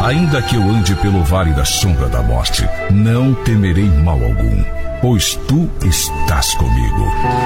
Ainda que eu ande pelo vale da sombra da morte, não temerei mal algum, pois tu estás comigo.